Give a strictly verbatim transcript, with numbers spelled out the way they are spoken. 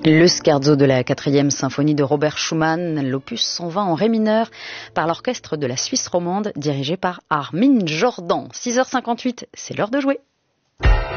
Le scherzo de la quatrième symphonie de Robert Schumann, l'opus cent vingt en ré mineur, par l'orchestre de la Suisse romande dirigé par Armin Jordan. six heures cinquante-huit, c'est l'heure de jouer.